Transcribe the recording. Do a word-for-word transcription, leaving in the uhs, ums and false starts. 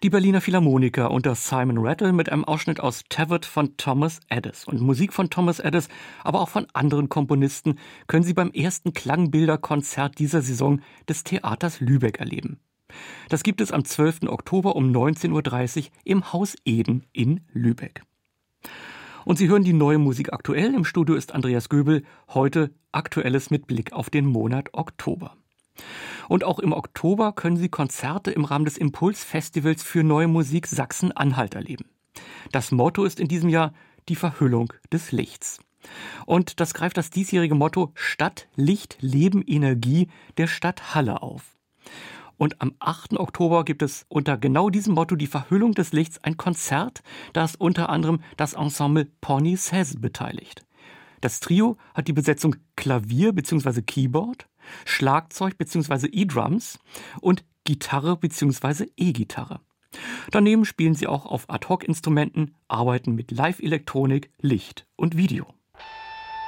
Die Berliner Philharmoniker unter Simon Rattle mit einem Ausschnitt aus Teviot von Thomas Adès. Und Musik von Thomas Adès, aber auch von anderen Komponisten, können Sie beim ersten Klangbilderkonzert dieser Saison des Theaters Lübeck erleben. Das gibt es am zwölften Oktober um neunzehn Uhr dreißig im Haus Eden in Lübeck. Und Sie hören die neue Musik aktuell. Im Studio ist Andreas Göbel. Heute Aktuelles mit Blick auf den Monat Oktober. Und auch im Oktober können Sie Konzerte im Rahmen des Impuls-Festivals für Neue Musik Sachsen-Anhalt erleben. Das Motto ist in diesem Jahr die Verhüllung des Lichts. Und das greift das diesjährige Motto Stadt, Licht, Leben, Energie der Stadt Halle auf. Und am achten Oktober gibt es unter genau diesem Motto die Verhüllung des Lichts ein Konzert, das unter anderem das Ensemble Pony Seize beteiligt. Das Trio hat die Besetzung Klavier bzw. Keyboard, Schlagzeug bzw. E-Drums und Gitarre bzw. E-Gitarre. Daneben spielen sie auch auf Ad-Hoc-Instrumenten, arbeiten mit Live-Elektronik, Licht und Video.